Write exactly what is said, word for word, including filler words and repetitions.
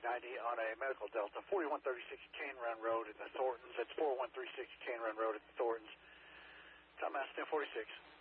ninety on a Medical Delta, forty-one thirty-six Cane Run Road in the Thorntons. That's four one three six Cane Run Road in the Thorntons. Tom Mass ten forty-six.